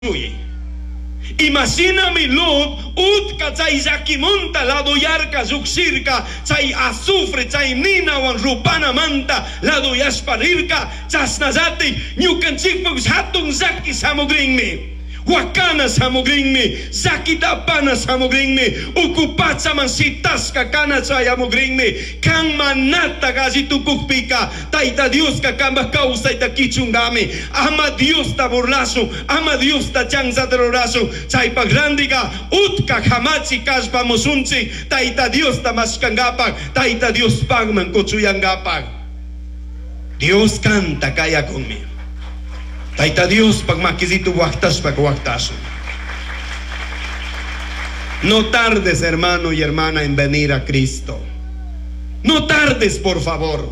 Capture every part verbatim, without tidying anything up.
Imagíname Lot, utka chay yakimunta lado yarka zuksirka, chay azufre, chay nina wan rupana manta lado yasparirka, chasnazati, nyukanchikpuk hatun zaki samugrinmi. Wakana samugringmi, zakitapana samugringmi, ukupatsa man sitaska kana sayamugringmi, kang manata gazi tukukpika, taita Dios ka kamba causa ita kichungami, ama Dios ta burlaso, ama Dios ta chanza terroraso, chay pagrandiga, utka hamachi kaspa mosunchi, taita Dios ta maskangapak, taita Dios pagman kuchuyangapak. Dios canta kaya conmigo. Taita Dios pag makisito waktas pag waktaso. No tardes, hermano y hermana, en venir a Cristo. No tardes, por favor.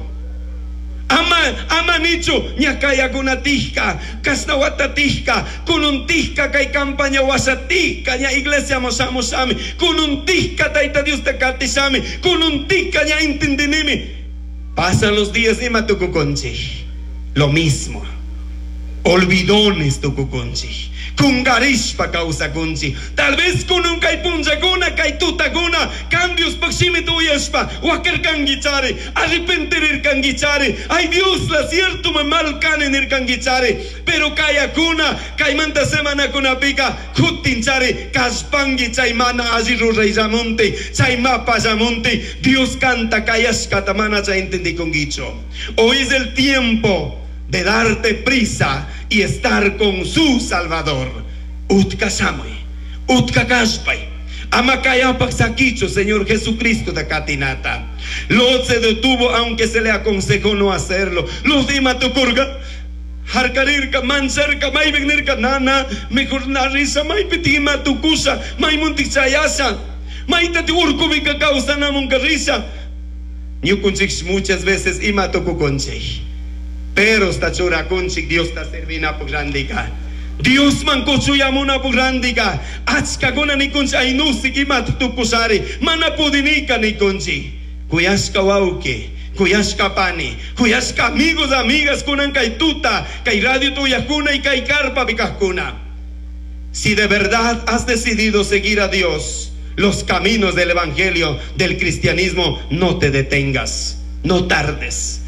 Ama, ama nicho, ñakaya kunatihka, kasnawatatihka, kununtihka kay kampanya wasatihka, ña iglesia mosamosami, kununtihka taita Dios takatisami, kununtihka ña intindinimi. Pasan los días y matukukonchi. Lo mismo. Olvidones tu kukunchi, kungarishpa causa kunchi, tal vez con un kai punja guna kai tuta guna, cambios paximi tu yespa, wakar kangichare, arrepentir kangichare, ay Dios la cierto me mal canen ir kangichare, pero kaya kuna, kai manta semana kuna pica, kutinchare, kaspangi chay mana aziru reizamonte, chay mapa zamonte, Dios canta kayas katamana chay entendi kongicho. Hoy es el tiempo de darte prisa y estar con su Salvador. Utka samui, utka kaspai, amakaya paksakicho, Señor Jesucristo de Catinata. Lot se detuvo aunque se le aconsejó no hacerlo. Los dima tu kurga, harkarirka, manserka, may venirka, nana, mejor narisa, may pitima tu kusa, may muntichayasa, may tati urkubika causa namunkarisa. Nyukunchik muchas veces ima tu kukonchei. Pero sta chura kunchik Dios ta servina pugrandiga. Dios man kuchuyamuna pugrandiga. Achka guna ni kunchi ainusik imat tukusari. Mana pudinika ni kunchi. Kuyaska wauke, kuyaska pani, kuyaska amigos, amigas kunan kay tuta, kay radio tuya kuna y kay karpa bikakuna. Si de verdad has decidido seguir a Dios, los caminos del evangelio, del cristianismo, no te detengas, no tardes.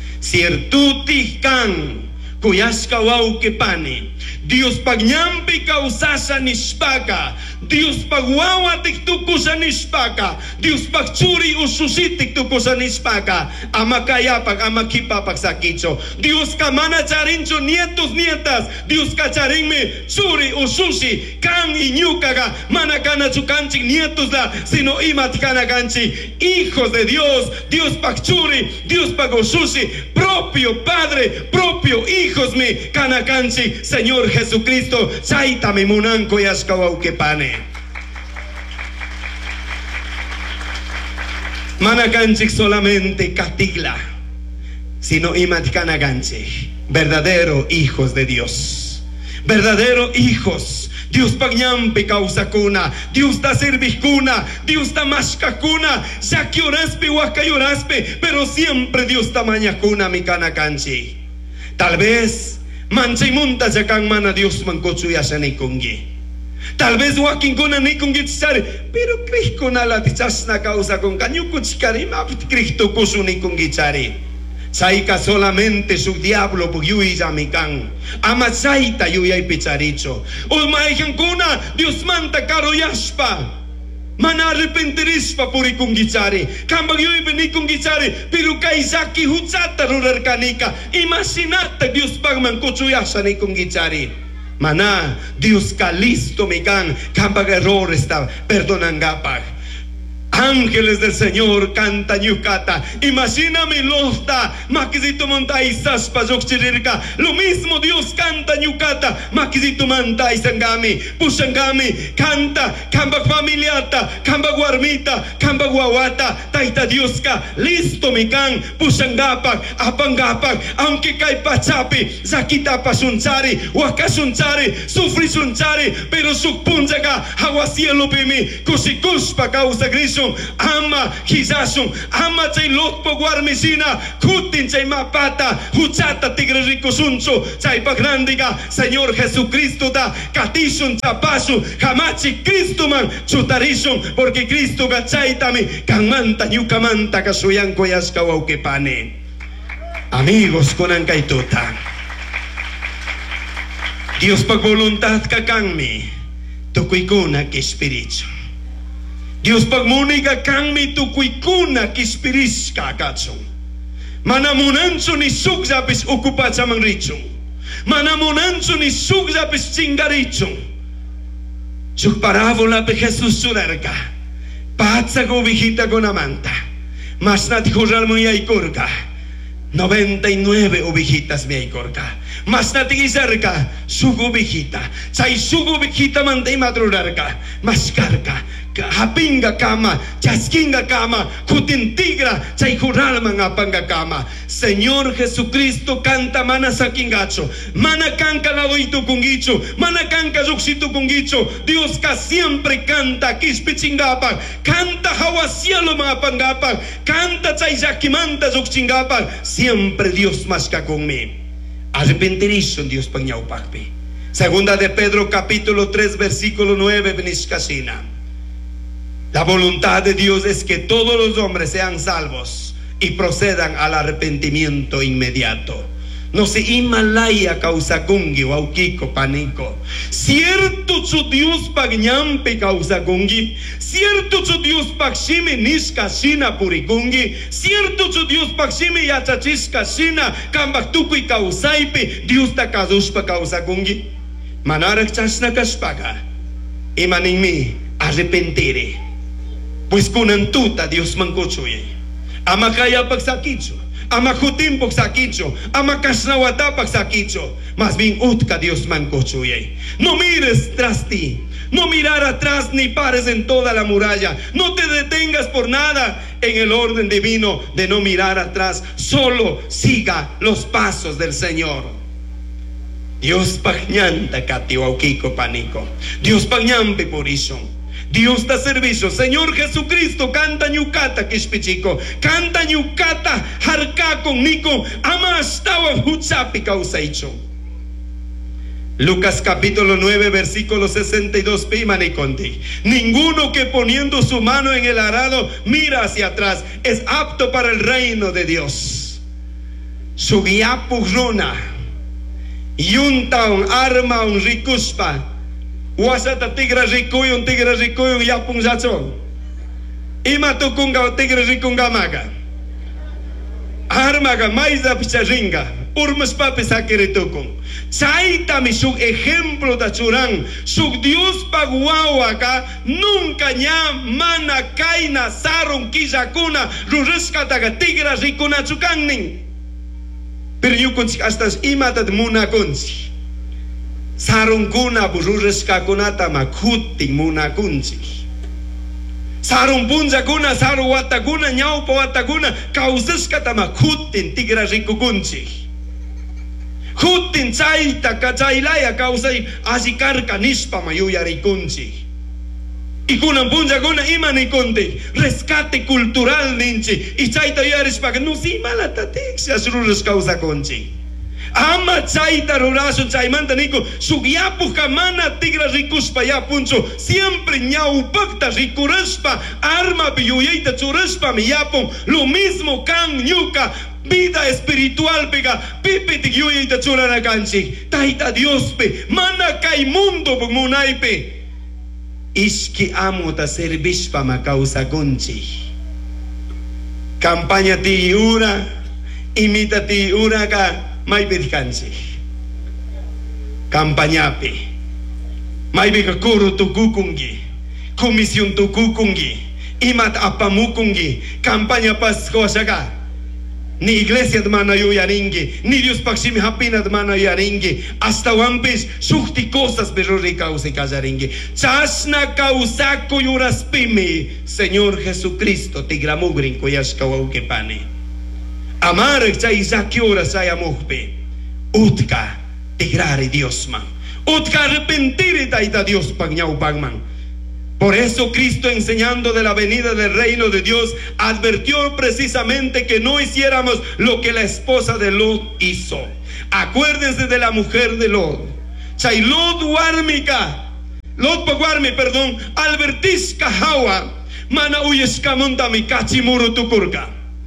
Ciertutiscan, cuyaska wauke pani, Dios pagnyampi kausasa nispaka, Dios pagwawa tiktukusa nispaka, Dios pagchuri ususitik tukusa nispaka, amakaya pag amakipa pagsakicho, Dios kamana charincho nietos nietas, Dios kacharinme churi ususi, kan iñukaga, manakana chukanchik nietos la, sino imat kanaganchi, hijos de Dios, Dios pagchuri, Dios pagosusi, propio Padre, propio hijos mi kanaganchi, Señor Jesucristo, chaita mi munanko yaskawauke Managanchik solamente katigla, sino imatkanaganchik, verdadero hijos de Dios, verdadero hijos. Dios pagnampi causa cuna, Dios da servicuna, Dios da mascacuna, saquiorespe huacayoraspe, pero siempre Dios da mañacuna mi canacanchi. Tal vez manchimunta yakang mana Dios mancochuya sanikungi. Tal vez wakin kuna ni kungi tsari, pero Cristo na la tichasna causa con cañuco chikari, mapit Cristo kusu ni kungi tsari. Chaika solamente su diablo puyui yamikan. Ama chaita yuyay picharicho. O maikan kuna Dios manta karo yaspa. Mana arrepentirispa puri kungichari. Kambag yui beni kungichari. Pero kaisaki hutsata rurar kanika. Imaginata Dios pagman kuchuyasa ni kungichari. Mana Dios kalisto mikan. Kambag error está perdonangapag. Ángeles del Señor canta ñucata. Imagíname losta, maquisito monta y saspa yoxirirka. Lo mismo Dios canta ñucata, maquisito manta y sangami, pusangami, canta, camba familiata, camba guarmita, camba guawata, taita Dioska, listo mi can, pusangapak, apangapak, aunque cae pachapi, zakita pasunchari, wakasunchari, sufri sunchari, pero su punjaga, agua cielo pimi, kusikuspa causa griso. tigrason, ama hizason, ama chay lotpo guarmesina, kutin chay mapata, huchata tigraricosunso, chay pagrandiga, Señor Jesucristo da, katison chapaso, hamachi Cristo man, chutarison, porque Cristo gachaitame, kamanta nyukamanta kasuyan koyaska waukepane. Amigos con ankaituta. Dios pag voluntad ka kangmi, tukuykuna ki espiritu. Dios pag muni ka kangmi, tukuykuna ki spiris ka katsong. Manamunanso ni sugsapis ukupat sa mangritsong. Manamunanso ni sugsapis chingaritsong. Suk parabola pe Jesus surarka. Patsa ko bihita ko namanta. Mas natikural mo yaikurka. noventa y nueve ovejitas me aicorca. Mas natigizarca, sugo ovejita. Chay sugo ovejita mantay madrurarca. Mascarca, hapinga kama, chaskinga kama, kutintigra, chay jural mga pangakama. Señor Jesucristo canta mana sakingacho. Mana canca la doito kungicho. Mana canca zuxito kungicho. Dios ka siempre canta kispichingapan. Canta hawasialo mga pangapan. Canta chay yakimanta zuxingapan. Siempre Dios más que conmigo. Arrepentirizon Dios pagñaupakpi. Segunda de Pedro capítulo tres versículo nueve beniscasina. La voluntad de Dios es que todos los hombres sean salvos y procedan al arrepentimiento inmediato. No se Himalaya causa kungi waukiko panico. Cierto su Dios pagñampe causa kungi. Cierto su Dios pagshime niska sina purikungi. Cierto su Dios pagshime yachachiska sina kambaktuku causaipe Dios ta kazushpa causa kungi. Manarak chasna kaspaga. Imaningmi arrepentire. Pues kunantuta Dios mankuchuye. Amakaya pagsakicho. Ama kutim pagsakicho, ama kasnawata pagsakicho, más bien utka Dios mancochuye. No mires tras ti, no mirar atrás ni pares en toda la muralla, no te detengas por nada en el orden divino de no mirar atrás, solo siga los pasos del Señor. Dios pañanta katiwaukiko panico, Dios pañampe por eso. Dios da servicio. Señor Jesucristo, canta ñukata kispichico, canta ñukata harka con nico, ama estaba huchapi causaicho. Lucas capítulo nueve versículo sesenta y dos pimanikondi. Ninguno que poniendo su mano en el arado mira hacia atrás es apto para el reino de Dios. Su guía pugrona yunta un arma un rikuspa. Wasata tigra rikuyo, tigra rikuyo yapung zatson. Ima tukunga tigra rikunga maga. Armaga maiza picharinga. Urmas papi sakiritukung. Chaita mi su ejemplo da churang. Su Dios paguawaka nunca ña mana kaina sarun kizakuna rurisca taga tigra rikuna chukangning. Pero yukunsi hasta imatat muna kunsi. Sarung kuna burures kakunata makuting muna kunsi. Sarung punza kuna saru watakuna nyaupa watakuna kauzes kata makutin tigra riku kunsi. Kutin chaita kachailaya kausai asikarka nispa mayuya rikunsi. Y kuna punza kuna imani kunti rescate cultural ninchi. Y chaita yaris paga no si malatatik si asrures causa kunsi. Ama chaita ruraso chaimanta nico sugyapu kamana tigra rikuspa ya puncho siempre ñaupakta rikuraspa arma piyuyeita churaspa miyapon lo mismo kan ñuka vida espiritual pega pipi tigyuyeita churana kanchi taita Dios pe mana kai mundo munaipe iski amo ta servispa ma causa gonchi campaña ti ura imita ti ura ka may birkansi kampanyapi may bigakuro tukukungi komisyon tukukungi imat apamukungi kampanya Pasko saga ni iglesia dmana yaringi ni Dios paksimi hapina dmana yaringi hasta wampis sukti cosas berori causa kazaringi chasna causako yuraspimi Señor Jesucristo tigramugrin koyaska waukepane amar chay sakiora saya muhpe utka tigrari Dios man utka arrepentir taita Dios pagñau pagman Por eso Cristo, enseñando de la venida del reino de Dios, advirtió precisamente que no hiciéramos lo que la esposa de Lot hizo. Acuérdense de la mujer de Lot. Chay Lot warmika, Lot paguarme, perdón, albertisca hawa, mana uyeska montami kachimuru tukurka.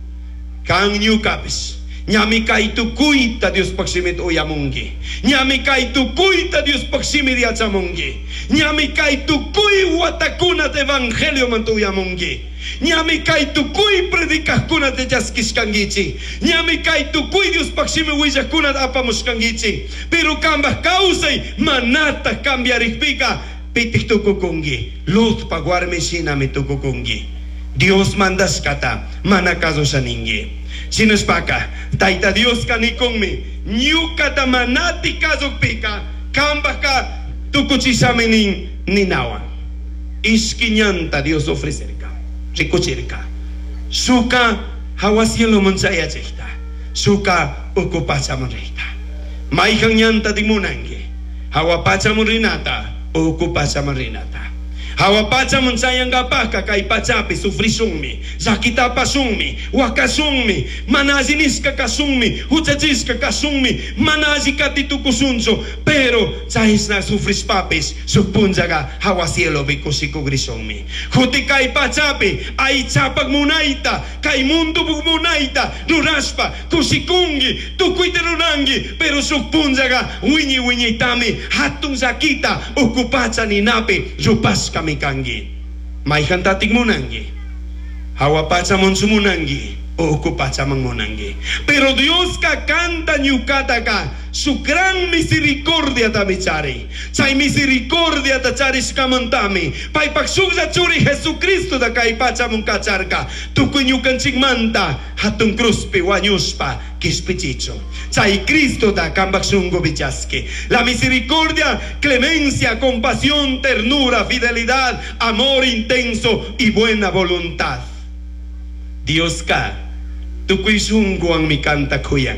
Kang nyukapis. Nyami kay tukuita Dios pagsimit uyamungi. Nyami kay tukuita Dios pagsimit yachamungi. Nyami kay tukuy watakunat evangelio man tuyamungi. Nyami kay tukuy predikakunat jaskiskangichi. Nyami kay tukuy Dios pagsimi wijakunat apamuskangichi. Pero kambah kausay manata kambiarikpika pitik tukukungi. Lot pagwarme sinami tukukungi. Dios mandas kata manakazo saningi. Sinuspaka, taita Dios kanikongmi, nyukata manati kazukpika, kambaka tukuchisamening ninawa. Iskinyanta Dios ofrecerka, rikuchirka. Suka hawasielo monsaya chekta, suka ukupasa monreita. Maikang nyanta dimunangi, hawapacha monrinata, ukupasa monrinata. Hawapacha monsayang gapaka kay pachapi sufrisungmi, zakita pasungmi, wakasungmi, manazinis ka kasungmi, hutsajis ka kasungmi, manazi ka titukusunso, pero chahis na sufris papis, supunjaga hawasielo bikusiku grisungmi. Huti kay pachapi, ay chapag munaita, kay mundo bugmunaita, nuraspa, kusikungi, tukuy terunangi, pero supunjaga winyi winyi tami, hatung zakita, ukupacha ni napi, rupas ka mikangi, may kantatig munangi, hawa pacha monsumunangi, o okupacha mang munangi. Pero Dios ka kanta nyukata ka, su gran misericordia tamichari, chay misericordia tacharis kamantami, pay pagsugsa churi Jesucristo da kay pacha mong kacharka, tukunyukan sigmanta, hatong kruspi wanyuspa, kispichicho. Chay Cristo da kambaksungo bichaske. La misericordia, clemencia, compasión, ternura, fidelidad, amor intenso y buena voluntad. Dios ka, tukuy sungo ang mikanta kuyang.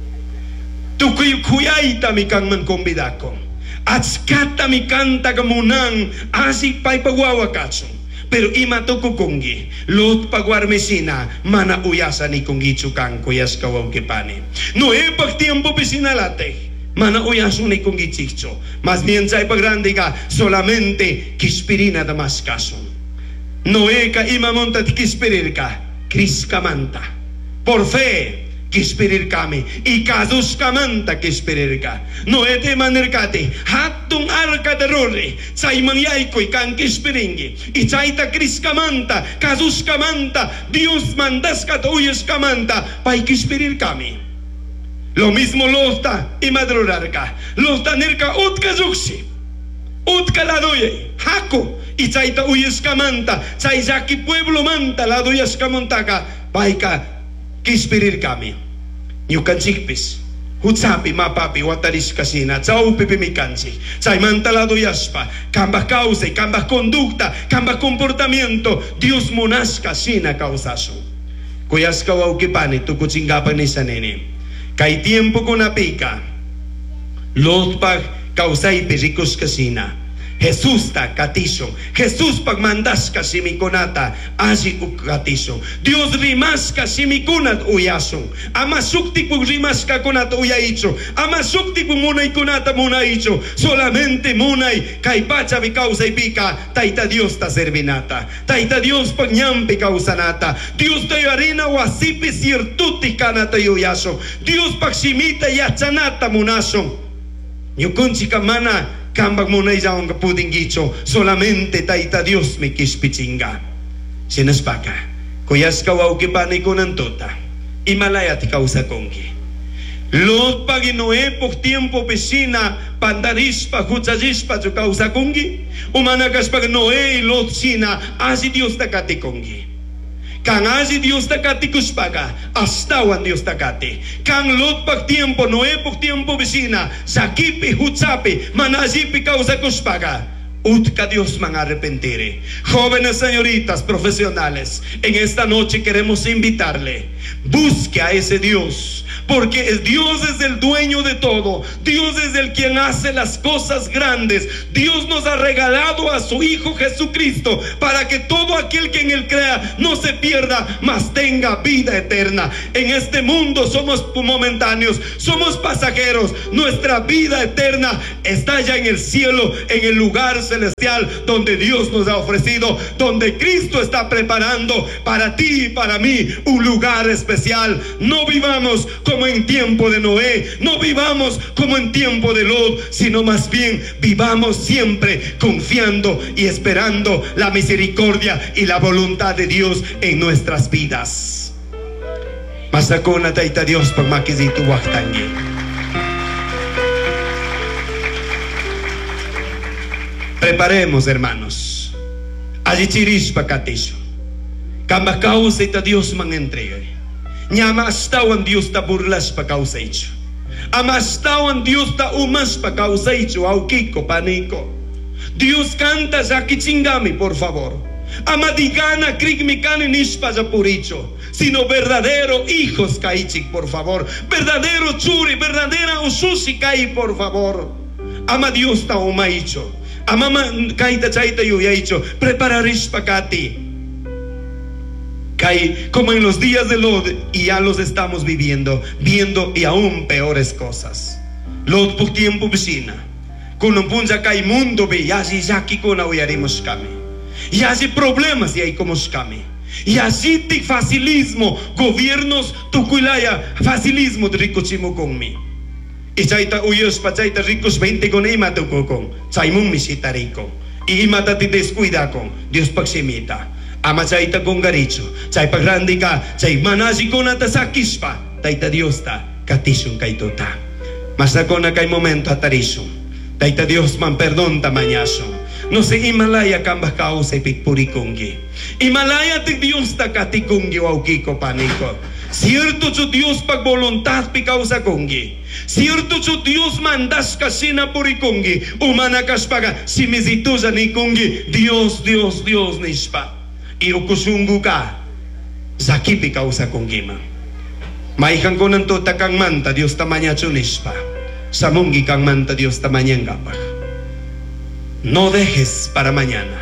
Tukuy kuyaita mikang man kumbidako. At skata mikanta kamunang asik pay pagwawakatso. Pero ima to kukungi, Lot pagwarmesina, mana uyasa ni kungichu kang kuyas kawaw kipani. No e pag tiempo pisinalate, mana uyaso ni kungichicho. Mas bien chay pagrande ka, solamente kispirina damas kaso. No e ka ima monta kispirir ka, Kris kamanta. Por fe, kispirir kami, ikados kamanta kispirir ka. No ete manerkate, hatong arka darore, chay mangyay ko'y kang kispiringi, ichay ta Kris kamanta, kados kamanta, Dios mandas katuyos kamanta, pay kispirir kami. Lo mismo losta y madrorar ka, losta nerka ut kazuksi, ut kaladoye, hako, ichay ta uyos kamanta, chay zaki pueblo manta, ladoyas kamantaka, pay ka kispirir kami. Nyukan sikpis, hutsapi mapapi wataris kasina, chau pipimikansi, chay mantalado yaspa, kambah causa, kambah conducta, kambah comportamiento, Dios monasca sina causaso. Kuyas kawaw kipani, tukutsingapan ni sanene. Kay tiempo ko napika, Lot pag kausay pirikos kasina. Jesús ta katison, Jesús pagmandas ka simikonata, asi ukatison. Dios rimas ka simikunat uyason. Amasukti pag rimas ka kunat uyaicho. Amasukti pag munay kunata munaicho. Solamente munay kay pacha mi causa ipika, taita Dios ta servinata. Taita Dios pag nyampi kausanata. Dios tayo arina wasipi sirtuti kanata yuyaso. Dios pag simita yachanata munason. Nyukunchi kamana kambag mo na isang kaputing gicho, solamente taita Dios may kispichinga. Sinaspaka, kuyas kawaw kipani ko ng tota, imalaya ti kausa konggi. Lot pag inuepok tiempo pisina, pandaris pa, kutsajis pa, so kausa konggi. Umanagas pag noe, Lot sina, asi Dios takati konggi. Kang asi Dios takati kuspaga, astawan Dios takati. Kang Lot pag tiempo, noe pag tiempo bisina, sakipi hutsapi, manazipi kausa kuspaga. Utka Dios man arrepentire. Jóvenes señoritas profesionales, en esta noche queremos invitarle, busque a ese Dios, porque Dios es el dueño de todo. Dios es el quien hace las cosas grandes. Dios nos ha regalado a su Hijo Jesucristo para que todo aquel que en él crea no se pierda, mas tenga vida eterna. En este mundo somos momentáneos, somos pasajeros. Nuestra vida eterna está ya en el cielo, en el lugar celestial donde Dios nos ha ofrecido, donde Cristo está preparando para ti y para mí un lugar especial. No vivamos como en tiempo de Noé, no vivamos como en tiempo de Lot, sino más bien vivamos siempre confiando y esperando la misericordia y la voluntad de Dios en nuestras vidas. Masakona taita Dios pag makizito waktangi. Preparemos, hermanos. Allí chirish pakatisho. Kamba causa ita Dios man entrega. Nyama astawan Dios ta burlas pa causa icho. Ama astawan Dios ta umas pa causa icho. Aukiko paniko. Dios canta sa kichingami, por favor. Ama digana krigmikani nishpa sa puricho. Sino verdadero hijos kaichik, por favor. Verdadero churi, verdadera ususi kai, por favor. Ama Dios ta umaicho. Ama kaita chaita yuyaicho. Prepararish pakati. Kai, como en los días de Lot, y ya los estamos viviendo, viendo y aún peores cosas. Lot por tiempo vecina. Con un punja kai mundo ve, ya si yaki con auyaremos kami. Ya si problemas y hay como skami. Y así te facilismo, gobiernos tukulaya, facilismo de rico chimo con mi. Y chaita uyos pa chaita ricos veinte con ima tu con. Chaimum misita rico. Y imata te descuida con. Dios paksimita. Ama chaita con garicho. Chay pagrandi ka. Chay manasi con atasakispa. Taita Dios ta. Katishun kaitota. Masakona kay momento atarisho. Taita Dios man perdón tamañaso. No se Himalaya kambas causa y pikpurikungi. Himalaya te Dios ta katikungi waukiko paniko. Cierto chu Dios pag voluntad pi causa kungi. Cierto chu Dios mandas kasina purikungi. Umanakas paga simizituza ni kungi. Dios, Dios, Dios nispa. Y ukusungu ka. Zaki pi causa kungima. Maikan ko nanto takang manta Dios tamanya chunispa. Samungi kang manta Dios tamanya ngapag. No dejes para mañana.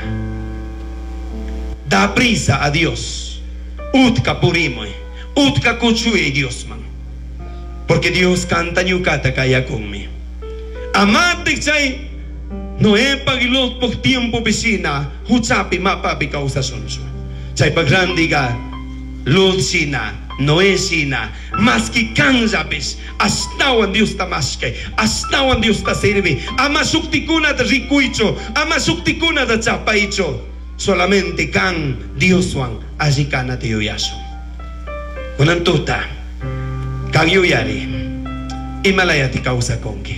Da prisa a Dios. Utka purimoy. Utka kuchue Dios man. Porque Dios canta nyukata kaya conmi. Amate chay. No he pagilot por tiempo vecina. Huchapi mapapi causa sonso. Chay pagrandiga. Lord sina. Noé sina. Maski kanjapis. Astawan Dios ta maske. Astawan Dios ta sirvi. Ama suktikuna ta rikuicho. Ama suktikuna ta chapaicho. Solamente kan Dios wan. Ajikana te yoyaso. Unantuta. Kag yoyari. Himalaya ti causa kongi.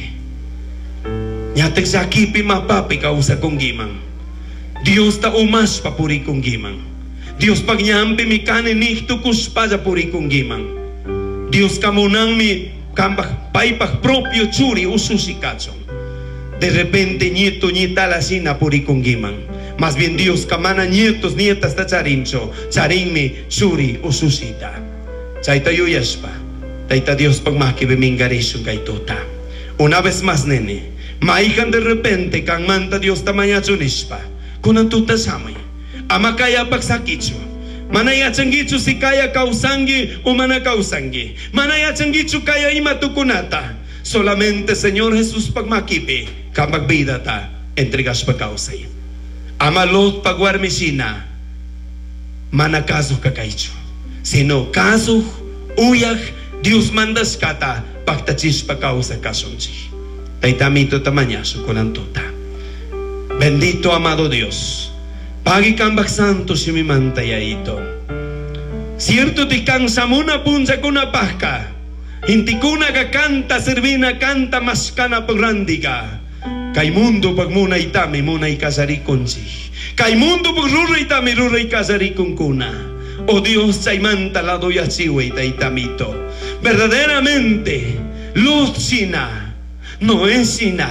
Nyatek sakipi mapapi causa kongi man. Dios ta umas papuri kongi man. Dios pagnyampi mi kane nihtu kuspaja puri kungiman. Dios kamunang mi kambak paipak propio churi ususi kachon. De repente nieto nieta la sina puri kungiman. Más bien Dios kamana nietos nietas ta charincho. Charin mi churi ususita. Chaita yuyaspa. Taita Dios pagmaki bemingarisyon kay tota. Una vez más nene. Maikan de repente kang manta Dios tamanya chunispa. Kunan tuta samay. Ama kaya pagsakitso. Manaya changichu si kaya kausangi o mana kausangi. Manaya changichu kaya imatukunata. Solamente Señor Jesús pagmakipi kapagbida ta entregas pagkausay. Ama Lot pagwarmisina manakaso kakaicho. Sino kaso uyak Dios mandas kata pagtachis pagkausa kasonchi. Taitamito tamanyaso kunantota. Bendito amado Dios. Pagi kambak santo si mi mantaya ito. Cierto ti kang samuna punsa kuna pahka. Hinti kuna ka kanta servina kanta maskana pagrandiga. Kay mundo pag muna itami muna ikasarikon si. Kay mundo pag rura itami rura ikasarikon kuna. O Dios say manta la doya siwe itaitamito. Verdaderamente, luz sina. No es sina,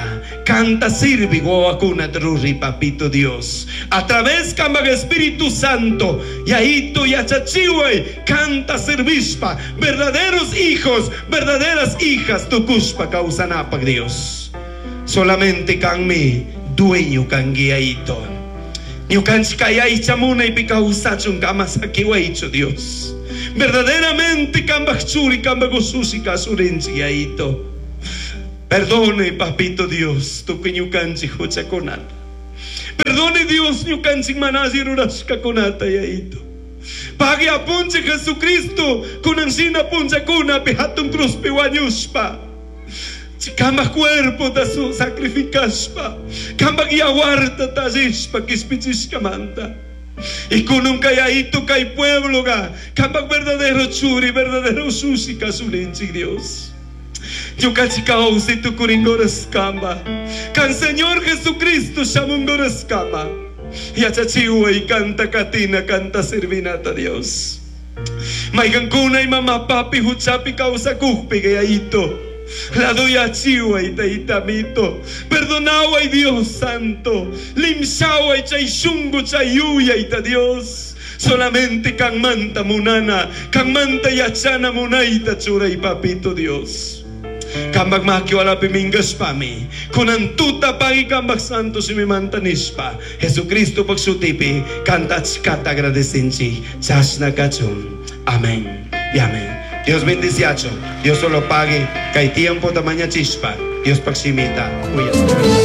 canta sirvi guawacuna truri, papito Dios. A través cambag Espíritu Santo, yaito yachachiway, canta servispa, verdaderos hijos, verdaderas hijas, tukuspa causanapag Dios. Solamente kang mi, dueño kang giyaito. Nyukan sikayay chamuna ipikausachong kamasakiwaicho Dios. Verdaderamente kambag churi, kambag ususi kasurensi yaito. Perdone, papito Dios, tu kinyukan si huchakonata. Perdone Dios, nyukan si manasiruras kakonata yaito. Pagi apun si Jesucristo, kunang sinapun sa kuna, pihatong krus piwanyus pa. Si kambag cuerpo ta su sacrificas pa. Kambag yawarta ta sis pa kispichis kamanta. Y kunong kaya ito kay pueblo ka, kambag verdadero churi, verdadero susi kasulensi Dios. Yo cachicao si tu curingoras kama. Can Señor Jesucristo shamungoras kama. Y achachiwa y canta katina, canta servinata Dios. Maigan kuna y mamá papi huchapi causa kuhpi kaya ito. La doy a chiwa y taitamito. Perdonawa y Dios santo. Limshawa y chayshungo chayuya y ta Dios. Solamente can manta munana, can manta yachana munaita chura y papito Dios. Kambag makiwala pimingas pami, kunan tuta pagi kambag santo si mi mantanispa. Jesucristo pagsutipi, kanta kata agradecenci, chas na kachum. Amén y amén. Dios bendiciacho, Dios solo pague, kay tiempo tamanya chispa, Dios pagsimita. Cuídate.